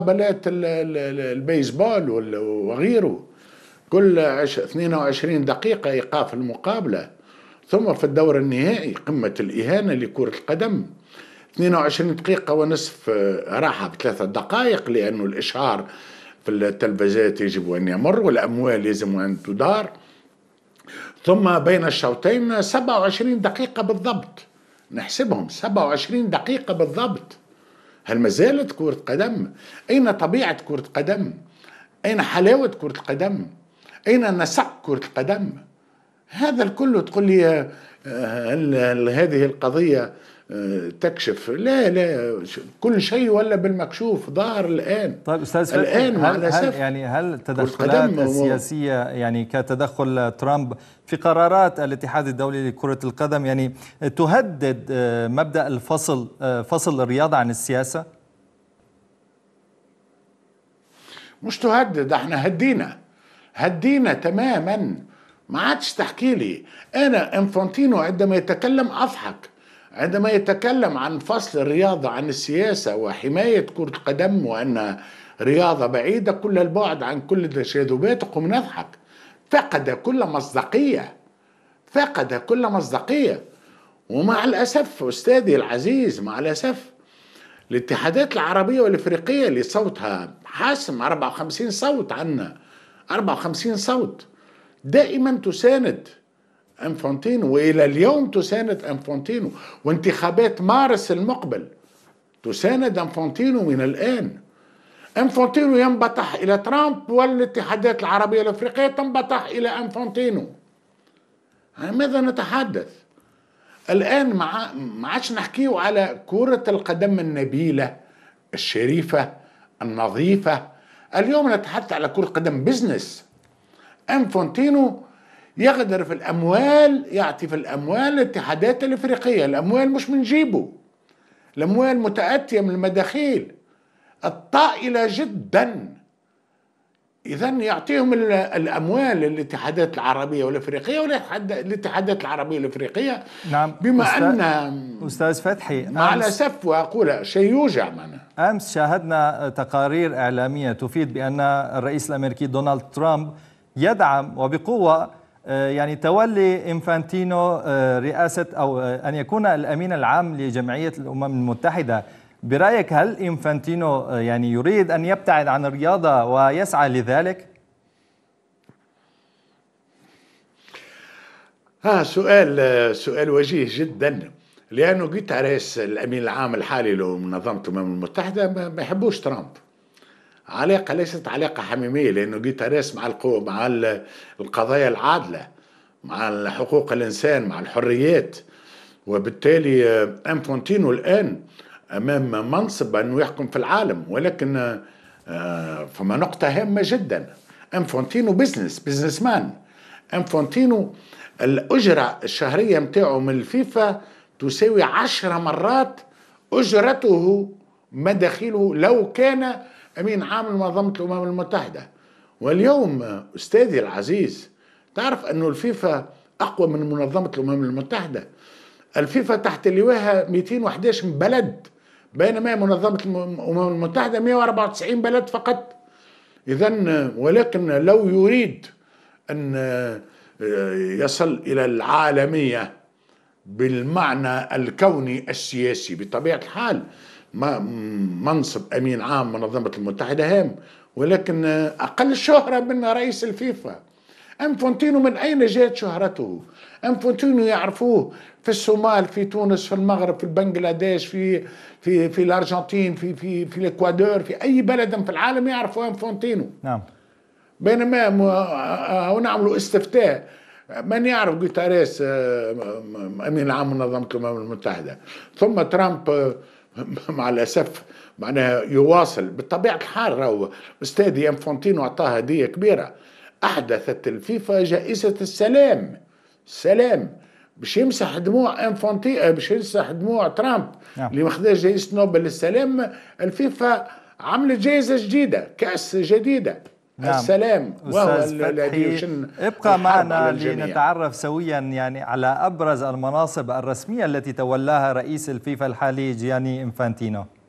مقابلات البيسبول وغيره، كل 22 دقيقة إيقاف المقابلة. ثم في الدور النهائي قمة الإهانة لكرة القدم، 22 دقيقة ونصف راحة ب3 دقائق، لأنه الإشهار في التلفزيات يجب أن يمر والأموال يجب أن تدار. ثم بين الشوطين 27 دقيقة بالضبط، نحسبهم 27 دقيقة بالضبط. هل ما زالت كرة قدم؟ أين طبيعة كرة قدم؟ أين حلاوة كرة القدم؟ أين نسق كرة القدم؟ هذا الكل تقول لي هل هذه القضية تكشف؟ لا، كل شيء ولا بالمكشوف ظاهر الآن. طيب أستاذ فتحي، هل التدخلات السياسية يعني كتدخل ترامب في قرارات الاتحاد الدولي لكرة القدم يعني تهدد مبدأ فصل الرياضة عن السياسة؟ مش تهدد، احنا هدينا تماما. ما عادش تحكي لي انا انفانتينو عندما يتكلم اضحك، عندما يتكلم عن فصل الرياضة عن السياسة وحماية كرة القدم وأن رياضة بعيدة كل البعد عن كل التشاذبات قم نضحك. فقد كل مصداقية. ومع الأسف أستاذي العزيز، مع الأسف الاتحادات العربية والإفريقية اللي صوتها حاسم 54 صوت عنا، 54 صوت دائما تساند انفانتينو، والى اليوم تساند انفانتينو، وانتخابات مارس المقبل تساند انفانتينو من الان. انفانتينو ينبطح الى ترامب والاتحادات العربيه الافريقيه تنبطح الى انفانتينو. عن ماذا نتحدث الان؟ ما عادش نحكيه على كره القدم النبيله الشريفه النظيفه. اليوم نتحدث على كره قدم بزنس. انفانتينو يغدر في الأموال، يعطي في الأموال الاتحادات الإفريقية. الأموال مش من جيبه، الأموال متأتية من المداخيل الطائلة جدا. إذن يعطيهم الأموال الاتحادات العربية والإفريقية والاتحادات العربية والإفريقية. نعم. بما أن أستاذ فتحي، مع الأسف وأقول شيء يوجع معنا، أمس شاهدنا تقارير إعلامية تفيد بأن الرئيس الأمريكي دونالد ترامب يدعم وبقوة يعني تولي إنفانتينو رئاسة أو أن يكون الأمين العام لجمعية الأمم المتحدة. برأيك هل إنفانتينو يعني يريد أن يبتعد عن الرياضة ويسعى لذلك؟ سؤال وجيه جدا، لأنه جيتاريس الأمين العام الحالي لمنظمة الأمم المتحدة ما يحبوش ترامب. علاقة ليست علاقة حميمية، لأنه جيتاريس مع مع القضايا العادلة، مع حقوق الإنسان، مع الحريات. وبالتالي انفانتينو الآن أمام منصب أنه يحكم في العالم، ولكن فما نقطة هامة جدا، انفانتينو بزنس مان. انفانتينو الأجرة الشهرية متاعه من الفيفا تساوي 10 مرات أجرته مداخيله لو كان أمين عام لمنظمة الأمم المتحدة. واليوم أستاذي العزيز تعرف أنه الفيفا أقوى من منظمة الأمم المتحدة. الفيفا تحت لواها 211 بلد، بينما منظمة الأمم المتحدة 194 بلد فقط. إذن ولكن لو يريد أن يصل إلى العالمية بالمعنى الكوني السياسي بطبيعة الحال، منصب أمين عام منظمة المتحدة هام، ولكن أقل شهرة من رئيس الفيفا. انفانتينو من أين جاءت شهرته؟ انفانتينو يعرفوه في الصومال، في تونس، في المغرب، في بنغلاديش، في الأرجنتين، في الإكوادور، في أي بلد في العالم يعرفوا انفانتينو. نعم. بينما نعملوا استفتاء من يعرف جوتاريس أمين العام منظمة الأمم المتحدة. ثم ترامب مع الأسف معناها يواصل بطبيعة الحال. راهو أستاذي انفانتينو أعطاه هدية كبيرة، أحدثت الفيفا جائزة السلام باش يمسح دموع باش يمسح دموع ترامب اللي ماخذاش جائزة نوبل للسلام. الفيفا عملت جائزة جديدة، كأس جديدة، نعم. السلام، وهو الذي يشن ابقى معنا لنتعرف سويا يعني على أبرز المناصب الرسمية التي تولاها رئيس الفيفا الحالي جياني إنفانتينو.